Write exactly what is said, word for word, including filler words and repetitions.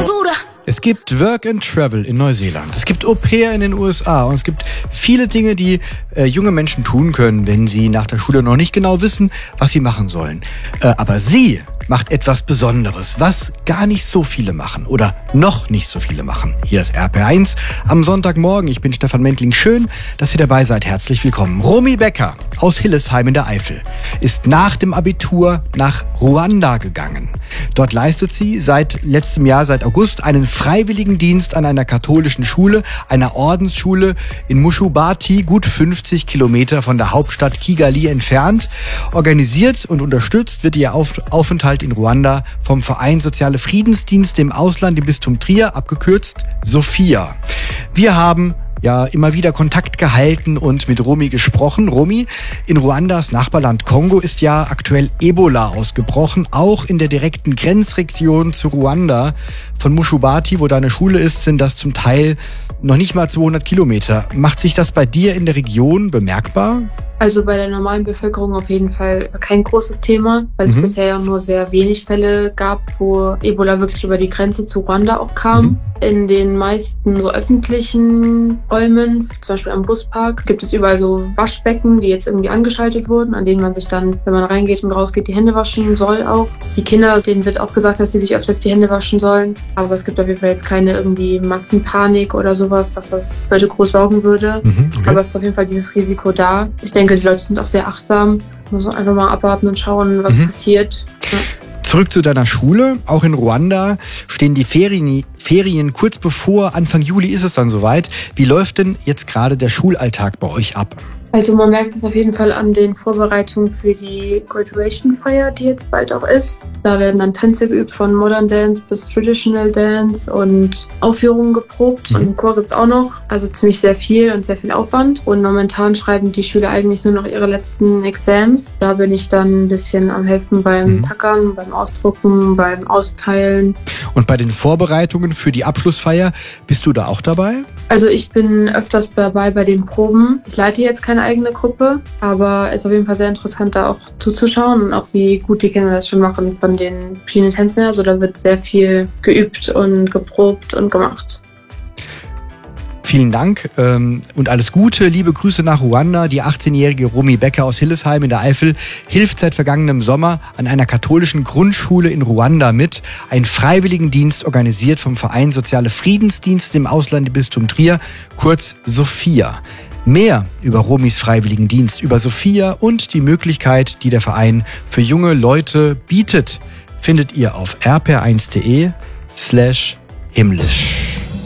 Es gibt Work and Travel in Neuseeland. Es gibt Au-pair in den U S A. Und es gibt viele Dinge, die äh, junge Menschen tun können, wenn sie nach der Schule noch nicht genau wissen, was sie machen sollen. Äh, aber sie macht etwas Besonderes, was gar nicht so viele machen oder noch nicht so viele machen. Hier ist R P R eins am Sonntagmorgen. Ich bin Stefan Mentling. Schön, dass ihr dabei seid. Herzlich willkommen. Romy Becker aus Hillesheim in der Eifel ist nach dem Abitur nach Ruanda gegangen. Dort leistet sie seit letztem Jahr, seit August, einen Freiwilligendienst an einer katholischen Schule, einer Ordensschule in Mushubati, gut fünfzig Kilometer von der Hauptstadt Kigali entfernt. Organisiert und unterstützt wird ihr Auf- Aufenthalt in Ruanda vom Verein Soziale Friedensdienste im Ausland im Bistum Trier, abgekürzt Sophia. Wir haben ja immer wieder Kontakt gehalten und mit Romy gesprochen. Romy, in Ruandas Nachbarland Kongo ist ja aktuell Ebola ausgebrochen, auch in der direkten Grenzregion zu Ruanda. Von Mushubati, wo deine Schule ist, sind das zum Teil noch nicht mal zweihundert Kilometer. Macht sich das bei dir in der Region bemerkbar? Also bei der normalen Bevölkerung auf jeden Fall kein großes Thema, weil es Mhm. bisher ja nur sehr wenig Fälle gab, wo Ebola wirklich über die Grenze zu Ruanda auch kam. Mhm. In den meisten so öffentlichen Räumen, zum Beispiel am Buspark, gibt es überall so Waschbecken, die jetzt irgendwie angeschaltet wurden, an denen man sich dann, wenn man reingeht und rausgeht, die Hände waschen soll auch. Die Kinder, denen wird auch gesagt, dass sie sich öfters die Hände waschen sollen. Aber es gibt auf jeden Fall jetzt keine irgendwie Massenpanik oder sowas, dass das Leute groß sorgen würde. Mhm, okay. Aber es ist auf jeden Fall dieses Risiko da. Ich denke, die Leute sind auch sehr achtsam. Man muss einfach mal abwarten und schauen, was Mhm. passiert. Ja. Zurück zu deiner Schule. Auch in Ruanda stehen die Ferien, Ferien kurz bevor. Anfang Juli ist es dann soweit. Wie läuft denn jetzt gerade der Schulalltag bei euch ab? Also man merkt es auf jeden Fall an den Vorbereitungen für die Graduation-Feier, die jetzt bald auch ist. Da werden dann Tänze geübt, von Modern Dance bis Traditional Dance und Aufführungen geprobt. Mhm. Und im Chor gibt es auch noch. Also ziemlich sehr viel und sehr viel Aufwand. Und momentan schreiben die Schüler eigentlich nur noch ihre letzten Exams. Da bin ich dann ein bisschen am Helfen beim Mhm. Tackern, beim Ausdrucken, beim Austeilen. Und bei den Vorbereitungen für die Abschlussfeier, bist du da auch dabei? Also ich bin öfters dabei bei den Proben. Ich leite jetzt keine eigene Gruppe, aber es ist auf jeden Fall sehr interessant, da auch zuzuschauen und auch wie gut die Kinder das schon machen von den verschiedenen Tänzen her. Also da wird sehr viel geübt und geprobt und gemacht. Vielen Dank ähm, und alles Gute. Liebe Grüße nach Ruanda. Die achtzehnjährige Romy Becker aus Hillesheim in der Eifel hilft seit vergangenem Sommer an einer katholischen Grundschule in Ruanda mit. Ein Freiwilligendienst organisiert vom Verein Soziale Friedensdienste im Ausland im Bistum Trier, kurz Sophia. Mehr über Romys Freiwilligendienst, über Sophia und die Möglichkeit, die der Verein für junge Leute bietet, findet ihr auf r p r eins punkt d e slash himmlisch.